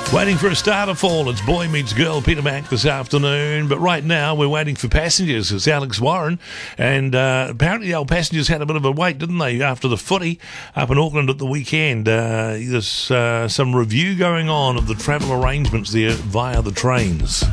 Waiting for a star to fall. It's Boy Meets Girl, Peter Mac this afternoon. But right now, we're waiting for passengers. It's Alex Warren. And apparently our passengers had a bit of a wait, didn't they, after the footy up in Auckland at the weekend. There's some review going on of the travel arrangements there via the trains.